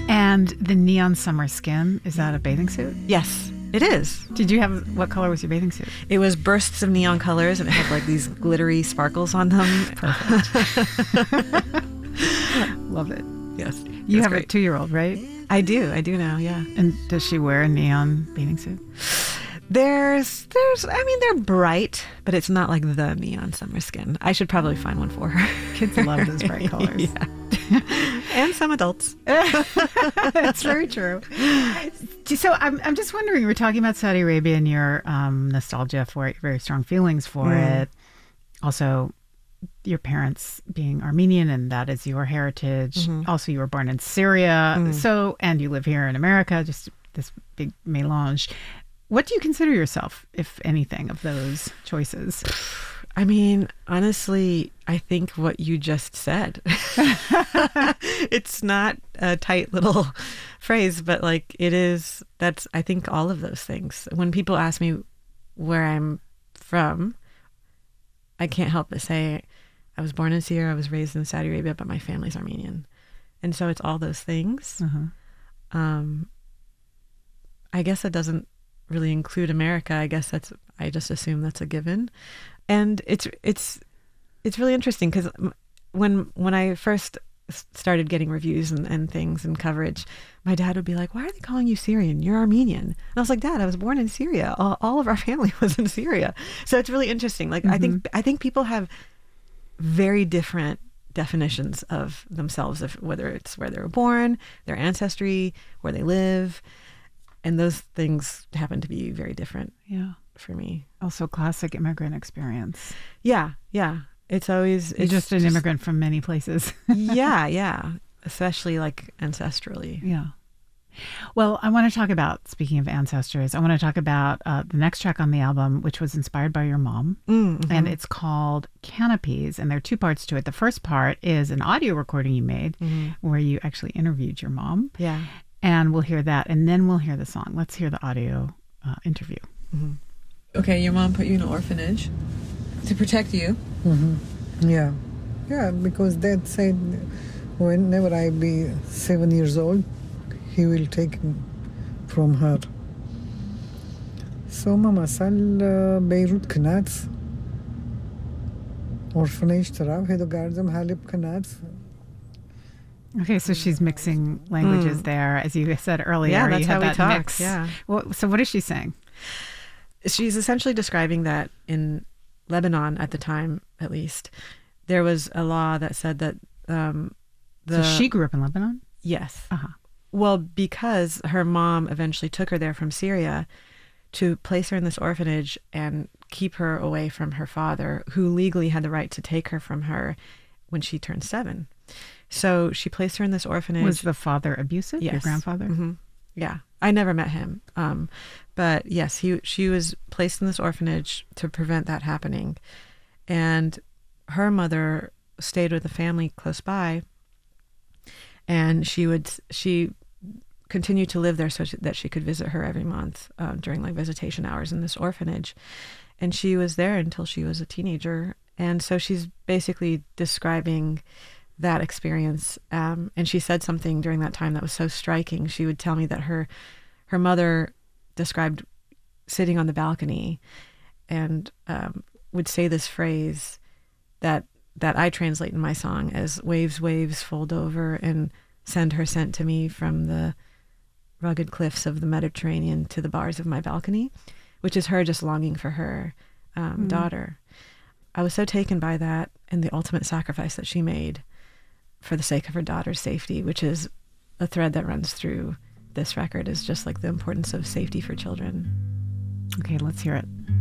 And the neon summer skin, is that a bathing suit? Yes, it is. What color was your bathing suit? It was bursts of neon colors, and it had like these glittery sparkles on them. Perfect. Love it. Yes. You have a 2-year-old, right? I do now, yeah. And does she wear a neon bathing suit? They're bright, but it's not like the neon summer skin. I should probably find one for her. Kids love those bright colors. Yeah. And some adults. That's very true. So I'm just wondering, we're talking about Saudi Arabia and your nostalgia for it, very strong feelings for it. Also, your parents being Armenian, and that is your heritage. Also, you were born in Syria, and you live here in America, just this big melange. What do you consider yourself, if anything, of those choices? I mean, honestly, I think what you just said. It's not a tight little phrase, but like that's, I think, all of those things. When people ask me where I'm from, I can't help but say I was born in Syria, I was raised in Saudi Arabia, but my family's Armenian. And so it's all those things. I guess it doesn't really include America. I just assume that's a given. And it's really interesting because when I first started getting reviews and things and coverage, my dad would be like, "Why are they calling you Syrian? You're Armenian." And I was like, "Dad, I was born in Syria. All of our family was in Syria." So it's really interesting. Like I think people have very different definitions of themselves, of whether it's where they were born, their ancestry, where they live, and those things happen to be very different. Yeah. For me. Also classic immigrant experience. Yeah. You're just an immigrant from many places. Yeah. Especially like ancestrally. Yeah. Well, I want to talk about, speaking of ancestors, I want to talk about the next track on the album, which was inspired by your mom. And it's called Canopies, and there are 2 parts to it. The first part is an audio recording you made where you actually interviewed your mom. Yeah. And we'll hear that, and then we'll hear the song. Let's hear the audio interview. Okay, your mom put you in an orphanage to protect you. Yeah, because Dad said whenever I be 7 years old, he will take me from her. So Mama sal Beirut knats orphanage tarav hedo gardam Halib knats. Okay, so she's mixing languages there, as you said earlier. Yeah, that's you had how we that talk. mix. Yeah. So what is she saying? She's essentially describing that in Lebanon at the time, at least, there was a law that said that So she grew up in Lebanon? Yes. Uh-huh. Well, because her mom eventually took her there from Syria to place her in this orphanage and keep her away from her father, who legally had the right to take her from her when she turned 7. So she placed her in this orphanage. Was the father abusive? Yes. Your grandfather? Yeah. I never met him. But yes, she was placed in this orphanage to prevent that happening. And her mother stayed with the family close by, and she continued to live there so that she could visit her every month during like visitation hours in this orphanage. And she was there until she was a teenager. And so she's basically describing that experience. And she said something during that time that was so striking. She would tell me that her mother described sitting on the balcony and would say this phrase that I translate in my song as waves, waves fold over and send her scent to me from the rugged cliffs of the Mediterranean to the bars of my balcony, which is her just longing for her daughter. I was so taken by that and the ultimate sacrifice that she made for the sake of her daughter's safety, which is a thread that runs through this record, is just like the importance of safety for children. Okay, let's hear it.